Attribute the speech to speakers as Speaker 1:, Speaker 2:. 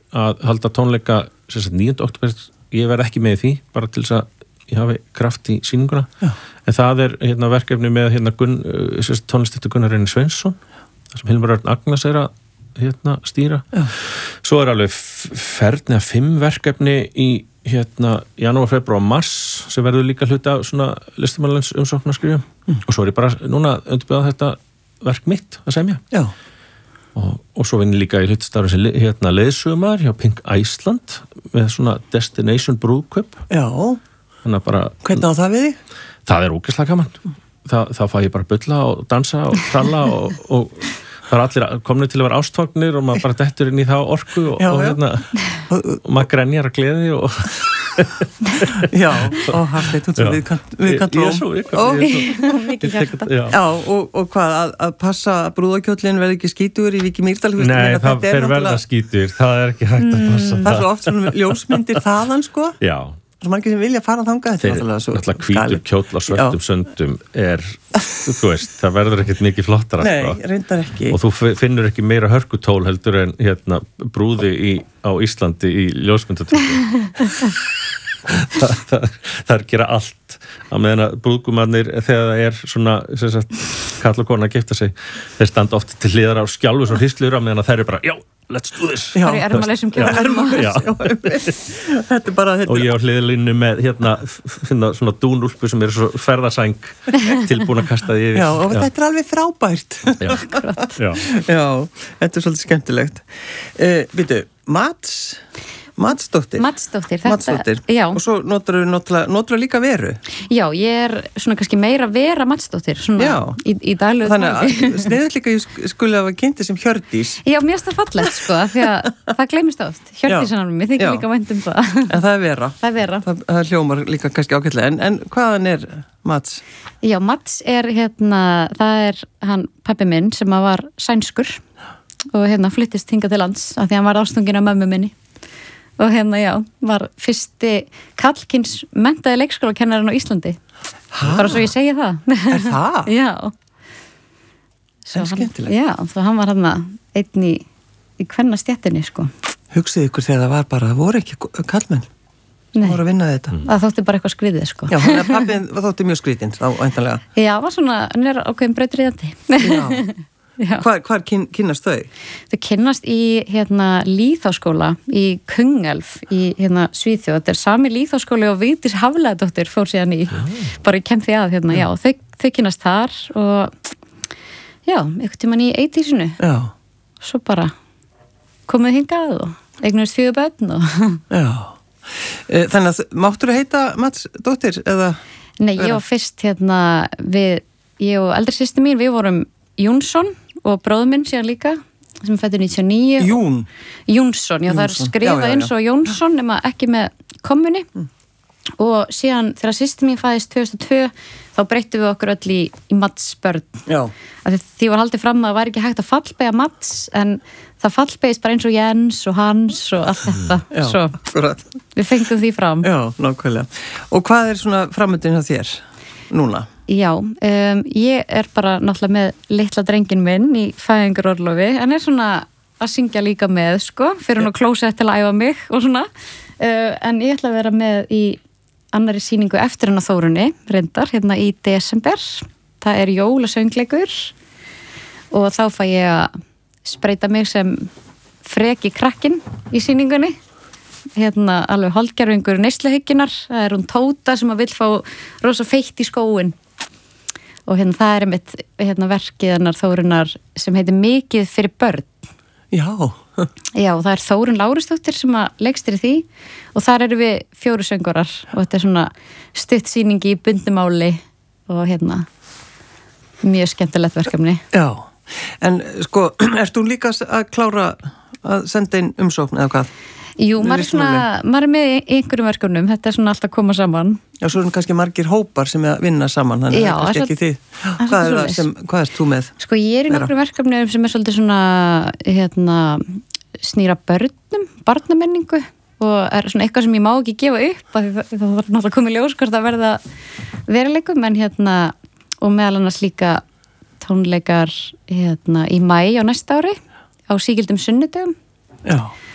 Speaker 1: að halda tónleika 9. október, ég verð ekki með því bara til þess að ég hafi kraft í sýninguna. Já. En það verkefni með tónlistiftur Gunnar Reynir Sveinsson þar sem Hilmar Örn Agnes að stýra. Já. Svo alveg 5 verkefni í janúar, febrúar og mars sem verður líka hluti af svona listamannalags umsóknarskrifum. Og svo ég bara núna undirbúið þetta verk mitt að semja. Já. Og svo vinn ég líka í hlutastarfi sem leiðsögumar hjá Pink Iceland með svona Destination brúðkaup. Já. Þannig að bara...
Speaker 2: Hvernig á það við þig?
Speaker 1: Það ógeðslega gaman. Það fæ ég bara bulla og dansa og tralla og það allir komnir til að vera ástfagnir og maður bara dettur inn í það orku og maður grenjar að gleði og...
Speaker 2: Já, Hafsteinn, við kantum
Speaker 3: mikið hjarta.
Speaker 2: Já, og hvað, að passa að brúðakjóllin verði ekki skítur í Víki Mýrdal?
Speaker 1: Nei, það fer verða skítur, það ekki hægt að passa það.
Speaker 2: Það svo oft svona ljósmyndir þaðan, sko.
Speaker 1: Já.
Speaker 2: Svo margir sem vilja fara þangað.
Speaker 1: Þeir náttúrulega hvítur kjóll á svörtum söndum þú veist, það verður ekkert mikið flottara.
Speaker 2: Nei, reyndar ekki.
Speaker 1: Og þú finnur ekki meira hörkutól heldur en brúði á Íslandi í ljósmyndatöku. Það gera allt á meðan að brúðgumannir þegar það svona kall og kona að gifta sig, þeir standa oft til hliðar á skjálfur og hristlur á meðan að þeir bara, já, let's do this.
Speaker 3: Það er ermaleysum
Speaker 2: Þetta bara
Speaker 1: og ég á hliðalínu með svona dúnúlpu sem svo ferðasæng tilbúin að kasta því yfir.
Speaker 2: Já, og þetta alveg frábært. Já, þetta svolítið skemmtilegt. Býtu, Madsdóttir,
Speaker 3: já.
Speaker 2: Og svo notar líka Veru.
Speaker 3: Já, ég svona kannski meira Vera Madsdóttir svona í daglegu.
Speaker 2: Þannig að sniðugt líka ég skulle hafa kynnti sem Hjördís.
Speaker 3: Já, mér finnst það fallegt sko, því að það gleymist oft. Hjördís mér þykir líka vænt það.
Speaker 2: En það er Vera. Það hljómar líka kannski ágætlega. En hvaðan Mads?
Speaker 3: Já, Mads það er hann pabbi minn sem var sænskur og flyttist hingað til lands af því hann var ástungin af mömmu minni. Og var fyrsti kallkyns menntaði leikskólakennarinn á Íslandi. Bara svo ég segi það.
Speaker 2: Er það?
Speaker 3: Já.
Speaker 2: Það er skemmtilegt.
Speaker 3: Já, þá hann var einn í kvennastéttinni, sko.
Speaker 2: Hugsið ykkur þegar það var bara, það voru ekki kallmenn. Nei. Voru að vinna þetta.
Speaker 3: Það þótti bara eitthvað skriðið, sko.
Speaker 2: Já, þannig að pappin þótti mjög skriðinn, þá eintanlega.
Speaker 3: Já, var svona, hann er ákveðin brautriðandi.
Speaker 2: Já. Hvar kynnast þau?
Speaker 3: Þau kynnast í lýðháskóla í Kungälv í Svíþjóð. Þetta er sami lýðháskóli og Vigdís Hafliðadóttir fór síðan í bara ég kem því að já, þau kynnast þar og já, einhvern tímann í 80-sinu. Já. Svo bara komið hingað og eignast 4 börn og
Speaker 2: Já. Þannig að máttur að heita Madsdóttir eða?
Speaker 3: Nei, ég var fyrst ég og eldri systir mín, við vorum Jónsson og bróður minn síðan líka sem fættur 99. Jónsson, já, það er skrifað eins og Jónsson nema ekki með kommunni og síðan þegar systir mín fæðist 2002 þá breyttum við okkur öll í Madsbörn. Já. Því var haldið fram að það var ekki hægt að fallbeygja Mads en það fallbeygist bara eins og Jens og Hans og allt þetta.
Speaker 2: Já,
Speaker 3: svo við fengum því fram.
Speaker 2: Já, nákvæmlega. Og hvað er svona framöndin hjá þér núna?
Speaker 3: Já, ég er bara náttúrulega með litla drengin minn í fæðingarorlofi en er svona að syngja líka með, sko, fyrir hún á klósett til að æfa mig og svona, en ég ætla að vera með í annari sýningu eftir hennar Þórunni, reyndar, í desember. Það er jólasöngleikur og þá fæ ég að spreyta mig sem freki krakkin í sýningunni. Alveg holdgerfingur neysluhyggjunnar, það er hún Tóta sem að vill fá rosa feitt í skóin. Og það er einmitt verkið hennar Þórunnar sem heitir Mikið fyrir börn.
Speaker 2: Já.
Speaker 3: Já, og það er Þórunn Lárusdóttir sem að leikstýrir því og þar eru við 4 söngvarar og þetta er svona stutt sýningi í bundumáli og mjög skemmtilegt verkefni.
Speaker 2: Já, en sko, ert þú líka að klára að senda inn umsókn eða hvað?
Speaker 3: Jú, maður er með einhverjum verkefnum, þetta er svona alltaf að koma saman.
Speaker 2: Já, svo er kannski margir hópar sem er að vinna saman, þannig að það er ekki þið. Hvað ert þú með?
Speaker 3: Sko, ég er í nokkrum verkefnum sem er svolítið svona, snýra börnum, barnamenningu og er svona eitthvað sem ég má ekki gefa upp, af því það var náttúrulega komið ljós hvort að verða veruleikum, en og meðal annars líka tónleikar í maí á næsta ári, á sígildum sunnudögum.
Speaker 2: Já.